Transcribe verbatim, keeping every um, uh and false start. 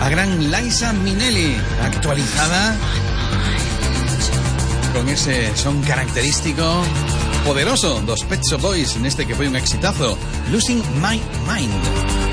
a gran Liza Minnelli, actualizada con ese son característico poderoso dos Pet Shop Boys en este que fue un exitazo, Losing My Mind.